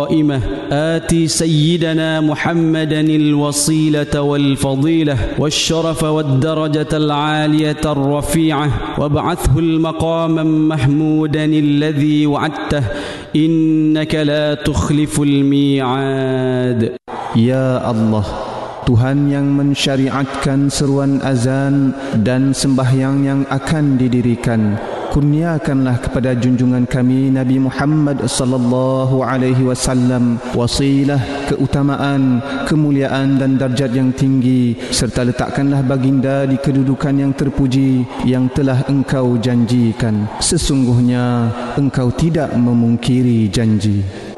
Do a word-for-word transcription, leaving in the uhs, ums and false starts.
آتي سيدنا محمدا الوسيلة والفضيلة والشرف والدرجة العالية الرفيعة وابعثه المقام محمودا الذي وعدته إنك لا تخلف الميعاد. Ya Allah, Tuhan yang mensyariatkan seruan azan dan sembahyang yang akan didirikan, kurniakanlah kepada junjungan kami Nabi Muhammad sallallahu alaihi wasallam wasilah, keutamaan, kemuliaan dan darjat yang tinggi, serta letakkanlah baginda di kedudukan yang terpuji yang telah engkau janjikan. Sesungguhnya engkau tidak memungkiri janji.